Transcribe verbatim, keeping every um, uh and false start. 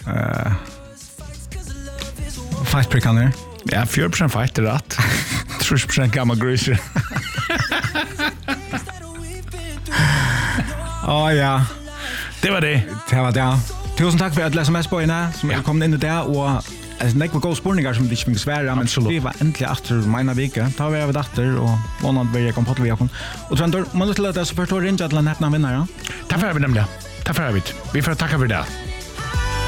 Uh, Feitprickarna. Ja, fyra procent fight är rätt. tre procent gammal gruser. Ja, ja. Det var det. Det var det. Tusen tack för att läsa med spårna som Ja. är kommit in i det och alltså det var goda spårningar som det inte fick svära men Absolut. det var äntligen efter mina veckor. Ta vi över dator och månad börjar kom på till vi och Trendor man låter det så för att ringa till en häpna vinnare. Tack för att vi nämnde. Tack för att vi. Vi får tacka för det.